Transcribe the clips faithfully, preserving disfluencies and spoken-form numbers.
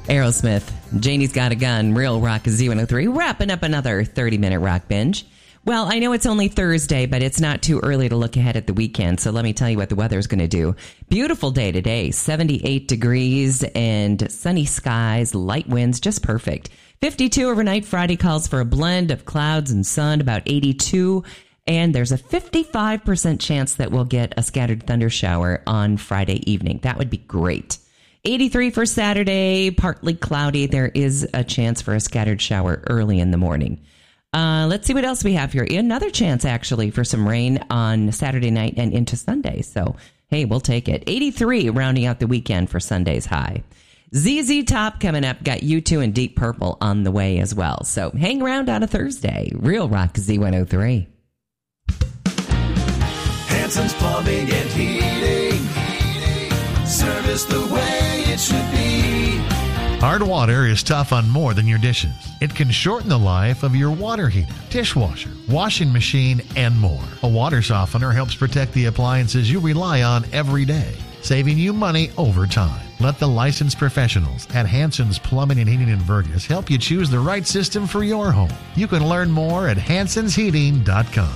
Aerosmith, Janie's Got a Gun, Real Rock Z one oh three, wrapping up another thirty-minute rock binge. Well, I know it's only Thursday, but it's not too early to look ahead at the weekend, so let me tell you what the weather's going to do. Beautiful day today, seventy-eight degrees and sunny skies, light winds, just perfect. fifty-two overnight. Friday calls for a blend of clouds and sun, about eighty-two, and there's a fifty-five percent chance that we'll get a scattered thunder shower on Friday evening. That would be great. eighty-three for Saturday, partly cloudy. There is a chance for a scattered shower early in the morning. Uh, let's see what else we have here. Another chance, actually, for some rain on Saturday night and into Sunday. So, hey, we'll take it. eighty-three rounding out the weekend for Sunday's high. Z Z Top coming up. Got U two and Deep Purple on the way as well. So hang around on a Thursday. Real Rock Z one oh three. Hanson's Plumbing and Heating. Service the way it should be. Hard water is tough on more than your dishes. It can shorten the life of your water heater, dishwasher, washing machine, and more. A water softener helps protect the appliances you rely on every day, saving you money over time. Let the licensed professionals at Hanson's Plumbing and Heating in Vergas help you choose the right system for your home. You can learn more at hansons heating dot com.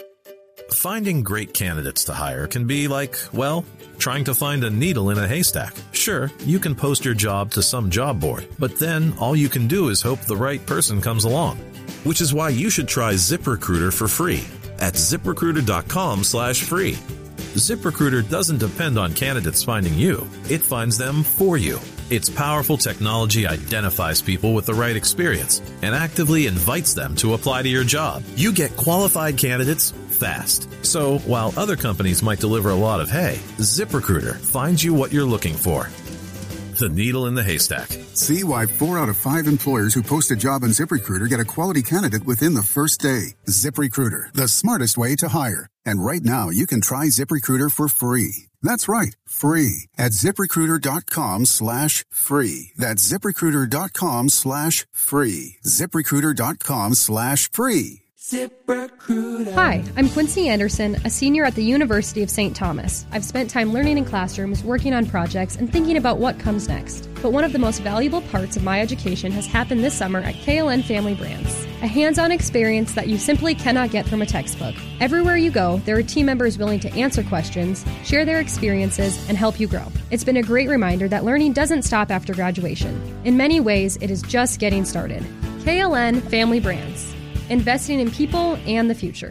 Finding great candidates to hire can be like, well, trying to find a needle in a haystack. Sure, you can post your job to some job board, but then all you can do is hope the right person comes along. Which is why you should try ZipRecruiter for free at ZipRecruiter.com slash free. ZipRecruiter doesn't depend on candidates finding you. It finds them for you. Its powerful technology identifies people with the right experience and actively invites them to apply to your job. You get qualified candidates fast. So while other companies might deliver a lot of hay, ZipRecruiter finds you what you're looking for. The needle in the haystack. See why four out of five employers who post a job on ZipRecruiter get a quality candidate within the first day. ZipRecruiter, the smartest way to hire. And right now, you can try ZipRecruiter for free. That's right, free at ZipRecruiter.com slash free. That's ZipRecruiter.com slash free. ZipRecruiter.com slash free. ZipRecruiter. Hi, I'm Quincy Anderson, a senior at the University of Saint Thomas. I've spent time learning in classrooms, working on projects, and thinking about what comes next. But one of the most valuable parts of my education has happened this summer at K L N Family Brands. A hands-on experience that you simply cannot get from a textbook. Everywhere you go, there are team members willing to answer questions, share their experiences, and help you grow. It's been a great reminder that learning doesn't stop after graduation. In many ways, it is just getting started. K L N Family Brands. Investing in people and the future.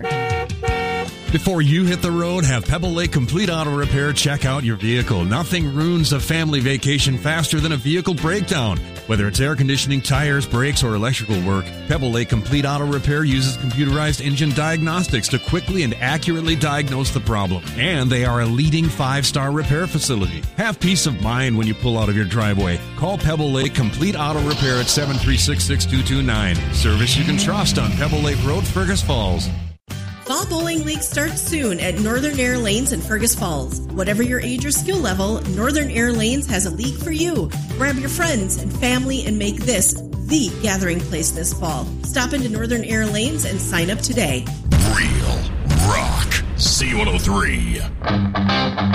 Before you hit the road, have Pebble Lake Complete Auto Repair check out your vehicle. Nothing ruins a family vacation faster than a vehicle breakdown. Whether it's air conditioning, tires, brakes, or electrical work, Pebble Lake Complete Auto Repair uses computerized engine diagnostics to quickly and accurately diagnose the problem. And they are a leading five-star repair facility. Have peace of mind when you pull out of your driveway. Call Pebble Lake Complete Auto Repair at seven three six, six two two nine. Service you can trust on Pebble Lake Road, Fergus Falls. Fall Bowling League starts soon at Northern Air Lanes in Fergus Falls. Whatever your age or skill level, Northern Air Lanes has a league for you. Grab your friends and family and make this the gathering place this fall. Stop into Northern Air Lanes and sign up today. Real Rock Z one oh three.